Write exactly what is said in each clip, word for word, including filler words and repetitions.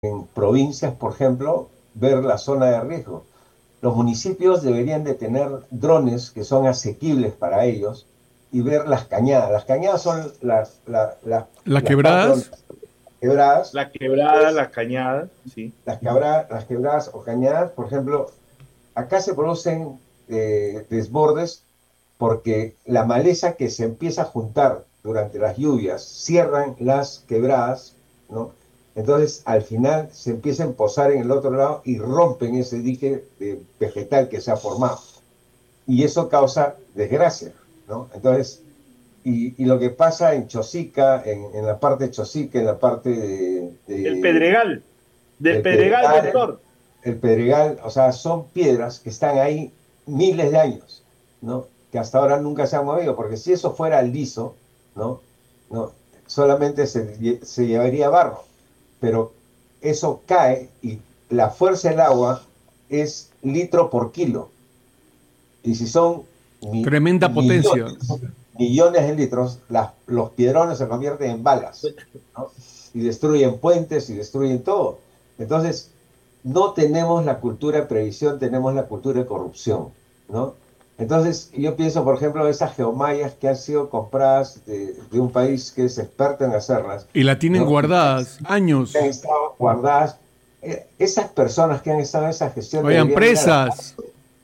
en provincias, por ejemplo, ver la zona de riesgo. Los municipios deberían de tener drones que son asequibles para ellos y ver las cañadas. Las cañadas son las, la- la- Las las partes donde quebradas, están quebradas. La quebrada, Entonces, la cañada, sí. las, quebra- las quebradas o cañadas, por ejemplo, acá se producen eh, desbordes porque la maleza que se empieza a juntar durante las lluvias cierran las quebradas, ¿no? Entonces, al final se empieza a empozar en el otro lado y rompen ese dique de vegetal que se ha formado. Y eso causa desgracia, ¿no? Entonces, y, y lo que pasa en Chosica, en, en la parte de Chosica, en la parte de, El de- Pedregal, del del Pedregal, Pedregal, doctor. el Pedregal, o sea, son piedras que están ahí miles de años, ¿no? Que hasta ahora nunca se han movido, porque si eso fuera liso, ¿no? No, solamente se, se llevaría barro, pero eso cae y la fuerza del agua es litro por kilo. Y si son mi- tremenda potencia. millones, millones de litros, las- los piedrones se convierten en balas, ¿no? Y destruyen puentes y destruyen todo. Entonces, no tenemos la cultura de previsión, tenemos la cultura de corrupción, ¿no? Entonces, yo pienso, por ejemplo, esas geomallas que han sido compradas de, de un país que es experto en hacerlas, Y la tienen ¿no? Y que han, guardadas que han años. estado guardadas. Eh, esas personas que han estado en esa gestión Oigan, deberían ir a la presas.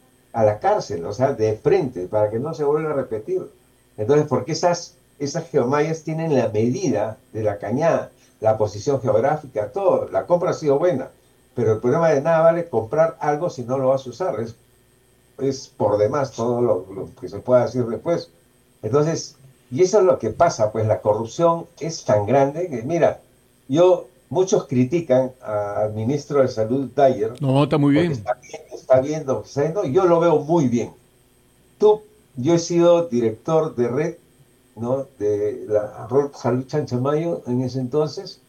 a la cárcel, o sea, de frente, para que no se vuelva a repetir. Entonces, porque esas, esas geomallas tienen la medida de la cañada, la posición geográfica, todo. La compra ha sido buena, pero el problema de nada vale comprar algo si no lo vas a usar. Es, es por demás todo lo, lo que se pueda decir después. Entonces, y eso es lo que pasa, pues la corrupción es tan grande que, mira, yo, muchos critican al ministro de Salud, Dyer, No, está muy porque bien. está, bien, está viendo, ¿no? Yo lo veo muy bien. Tú, yo he sido director de red, ¿no? De la Red Salud Chanchamayo en ese entonces,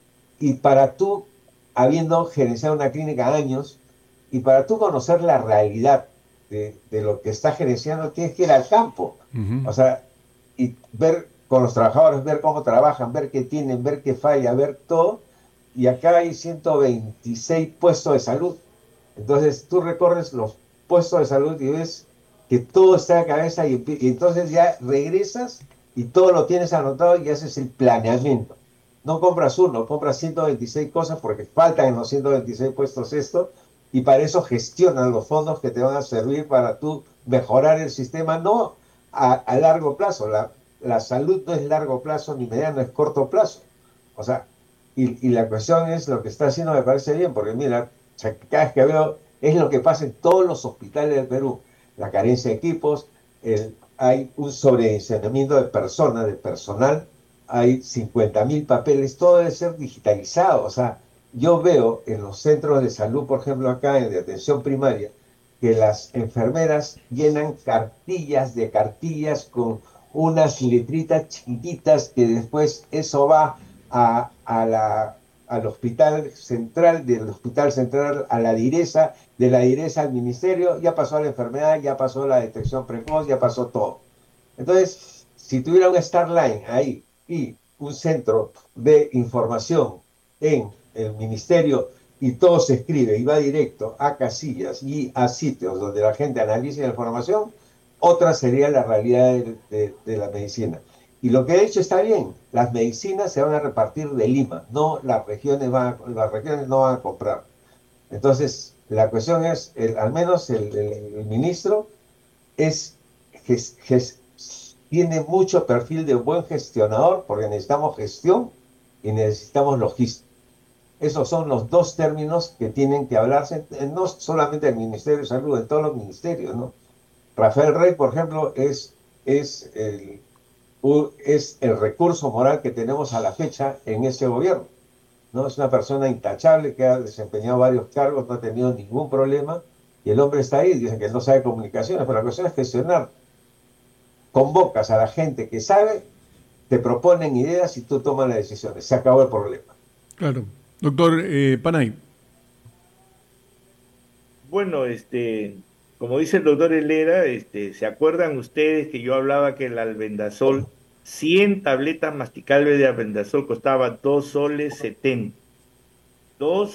y para tú, habiendo gerenciado una clínica años, y para tú conocer la realidad de, de lo que está gerenciando, tienes que ir al campo. Ujú. O sea, y ver con los trabajadores, ver cómo trabajan, ver qué tienen, ver qué falla, ver todo. Y acá hay ciento veintiséis puestos de salud. Entonces tú recorres los puestos de salud y ves que todo está de cabeza y, y entonces ya regresas y todo lo tienes anotado y haces el planeamiento. No compras uno, compras ciento veintiséis cosas porque faltan en los ciento veintiséis puestos esto y para eso gestionan los fondos que te van a servir para tú mejorar el sistema, no a, a largo plazo. La, la salud no es largo plazo, ni mediano, es corto plazo. O sea, y, y la cuestión es lo que está haciendo me parece bien, porque mira, o sea, cada vez que veo, es lo que pasa en todos los hospitales del Perú. La carencia de equipos, el, hay un sobredimensionamiento de personas, de personal, hay cincuenta mil papeles, todo debe ser digitalizado. O sea, yo veo en los centros de salud, por ejemplo, acá en de atención primaria, que las enfermeras llenan cartillas de cartillas con unas letritas chiquititas que después eso va a, a la, al hospital central, del hospital central a la direza, de la direza al ministerio, ya pasó la enfermedad, ya pasó la detección precoz, ya pasó todo. Entonces, si tuviera un Starline ahí y un centro de información en el ministerio y todo se escribe y va directo a casillas y a sitios donde la gente analice la información, otra sería la realidad de, de, de la medicina. Y lo que he dicho está bien, las medicinas se van a repartir de Lima, no las regiones, van a, las regiones no van a comprar. Entonces, la cuestión es, el, al menos el, el, el ministro es, ges, ges, tiene mucho perfil de buen gestionador porque necesitamos gestión y necesitamos logística. Esos son los dos términos que tienen que hablarse, no solamente en el Ministerio de Salud, en todos los ministerios, ¿no? Rafael Rey, por ejemplo, es, es, el, es el recurso moral que tenemos a la fecha en este gobierno, ¿no? Es una persona intachable que ha desempeñado varios cargos, no ha tenido ningún problema, y el hombre está ahí, dicen que no sabe comunicaciones, pero la cuestión es gestionar. Convocas a la gente que sabe, te proponen ideas y tú tomas las decisiones. Se acabó el problema. Claro. Doctor eh, Panay. Bueno, este, como dice el doctor Helera, este, ¿se acuerdan ustedes que yo hablaba que el albendazol, cien tabletas masticables de albendazol costaba dos soles setenta? dos